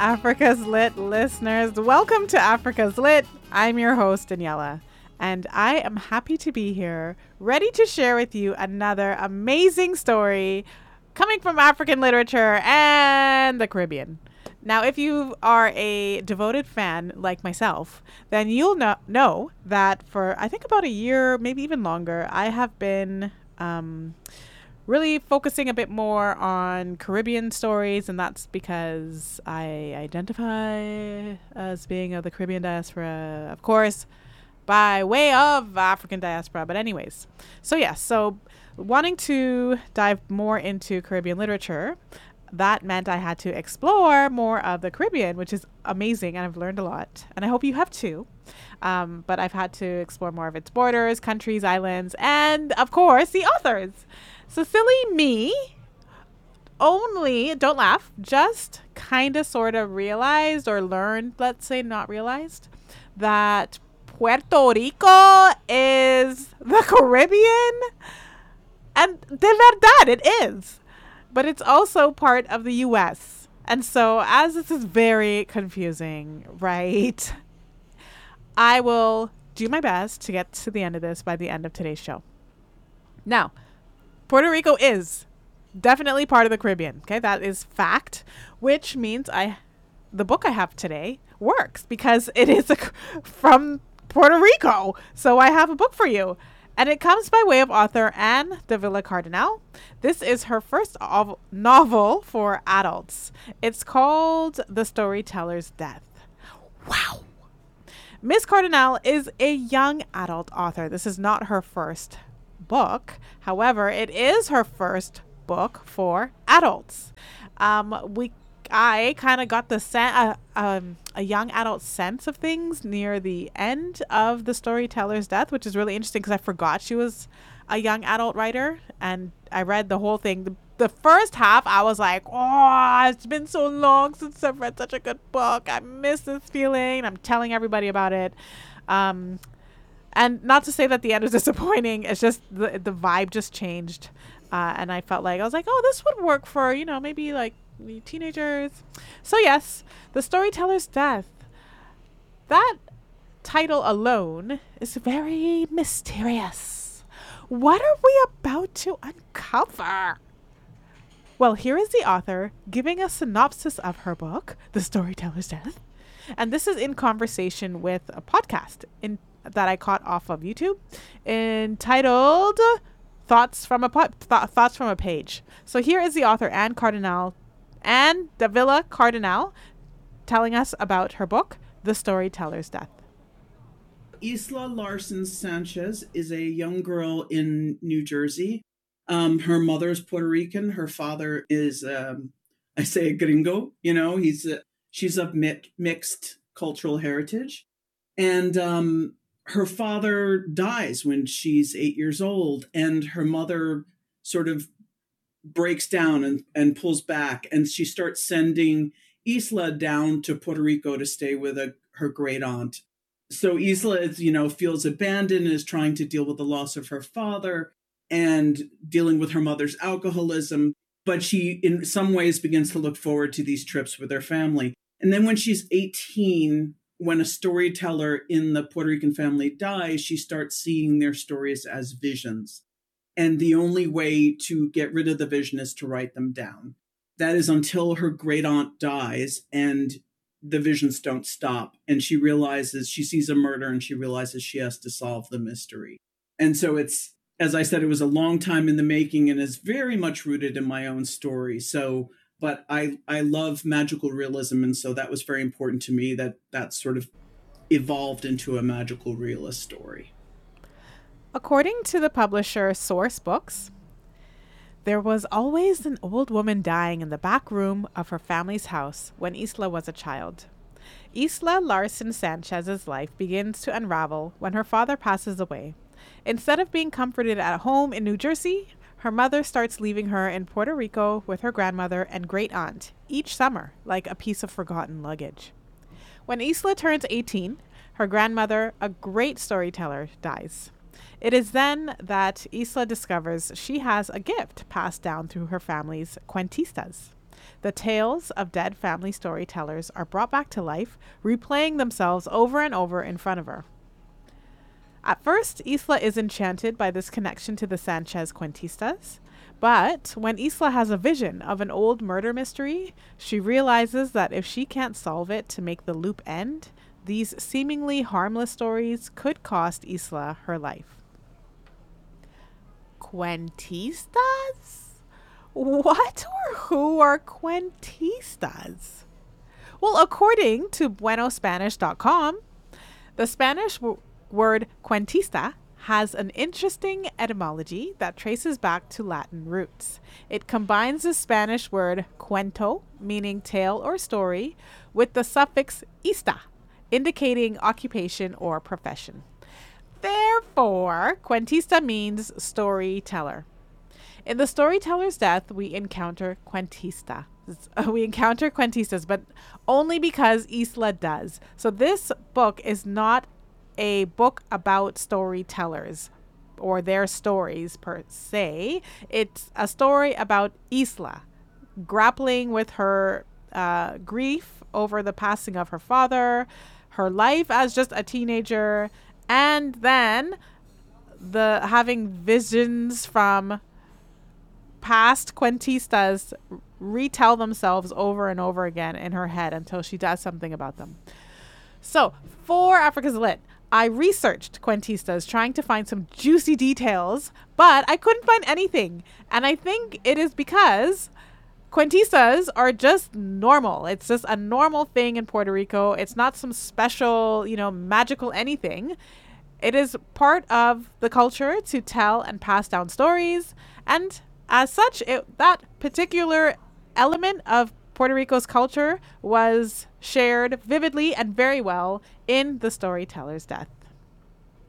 Africa's Lit listeners. Welcome to Africa's Lit. I'm your host, Daniela, and I am happy to be here, ready to share with you another amazing story coming from African literature and the Caribbean. Now, if you are a devoted fan like myself, then you'll know that for, I think, about a year, maybe even longer, I have been really focusing a bit more on Caribbean stories, and that's because I identify as being of the Caribbean diaspora, of course, by way of African diaspora. But anyways, so wanting to dive more into Caribbean literature, that meant I had to explore more of the Caribbean, which is amazing, and I've learned a lot, and I hope you have too. But I've had to explore more of its borders, countries, islands, and of course the authors. So silly me, only, don't laugh, just kind of sort of realized or learned, let's say not realized, that Puerto Rico is the Caribbean. And de verdad, it is. But it's also part of the U.S. And so as this is very confusing, right, I will do my best to get to the end of this by the end of today's show. Now, Puerto Rico is definitely part of the Caribbean. Okay, that is fact, which means the book I have today works because it is from Puerto Rico. So I have a book for you. And it comes by way of author Anne Davila Cardenal. This is her first novel for adults. It's called The Storyteller's Death. Wow. Miss Cardenal is a young adult author. This is not her first book. However, it is her first book for adults. I kind of got the a young adult sense of things near the end of The Storyteller's Death, which is really interesting because I forgot she was a young adult writer, and I read the whole thing. The first half, I was like, oh, it's been so long since I've read such a good book. I miss this feeling. I'm telling everybody about it. And not to say that the end was disappointing. It's just the vibe just changed. And I felt like, I was like, oh, this would work for, maybe like teenagers. So yes, The Storyteller's Death. That title alone is very mysterious. What are we about to uncover? Well, here is the author giving a synopsis of her book, The Storyteller's Death. And this is in conversation with a podcast that I caught off of YouTube entitled Thoughts from a Page. So here is the author, Anne Davila Cardenal, telling us about her book, The Storyteller's Death. Isla Larson Sanchez is a young girl in New Jersey. Her mother's Puerto Rican. Her father is, I say a gringo, she's of mixed cultural heritage. And her father dies when she's 8 years old, and her mother sort of breaks down and pulls back, and she starts sending Isla down to Puerto Rico to stay with her great aunt. So Isla is, feels abandoned, is trying to deal with the loss of her father and dealing with her mother's alcoholism. But she, in some ways, begins to look forward to these trips with her family. And then when she's 18, when a storyteller in the Puerto Rican family dies, she starts seeing their stories as visions. And the only way to get rid of the vision is to write them down. That is until her great aunt dies and the visions don't stop. And she sees a murder and she realizes she has to solve the mystery. And so it's, as I said, it was a long time in the making and is very much rooted in my own story. But I love magical realism. And so that was very important to me that sort of evolved into a magical realist story. According to the publisher Source Books, there was always an old woman dying in the back room of her family's house when Isla was a child. Isla Larson Sanchez's life begins to unravel when her father passes away. Instead of being comforted at home in New Jersey, her mother starts leaving her in Puerto Rico with her grandmother and great aunt each summer, like a piece of forgotten luggage. When Isla turns 18, her grandmother, a great storyteller, dies. It is then that Isla discovers she has a gift passed down through her family's cuentistas. The tales of dead family storytellers are brought back to life, replaying themselves over and over in front of her. At first, Isla is enchanted by this connection to the Sanchez Cuentistas. But when Isla has a vision of an old murder mystery, she realizes that if she can't solve it to make the loop end, these seemingly harmless stories could cost Isla her life. Cuentistas? What or who are Cuentistas? Well, according to buenospanish.com, the Spanish word cuentista has an interesting etymology that traces back to Latin roots. It combines the Spanish word cuento, meaning tale or story, with the suffix ista, indicating occupation or profession. Therefore, cuentista means storyteller. In the storyteller's death, we encounter cuentista. We encounter cuentistas, but only because Isla does. So this book is not a book about storytellers or their stories per se. It's a story about Isla grappling with her grief over the passing of her father, her life as just a teenager, and then the having visions from past cuentistas retell themselves over and over again in her head until she does something about them. So, for Africa's Lit, I researched cuentistas trying to find some juicy details, but I couldn't find anything. And I think it is because cuentistas are just normal. It's just a normal thing in Puerto Rico. It's not some special, magical anything. It is part of the culture to tell and pass down stories. And as such, that particular element of Puerto Rico's culture was shared vividly and very well in The Storyteller's Death.